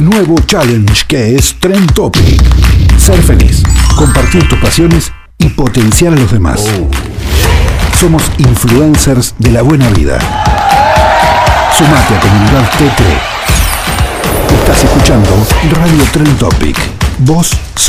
nuevo challenge que es Trend Topic. Ser feliz, compartir tus pasiones y potenciar a los demás. Somos influencers de la buena vida. Sumate a Comunidad TT. Estás escuchando Radio Trend Topic. Vos